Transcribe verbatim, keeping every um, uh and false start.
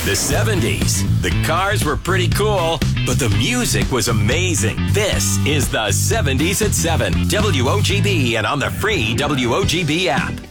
The seventies. The cars were pretty cool, but the music was amazing. This is the seventies at seven. W O G B and on the free W O G B app.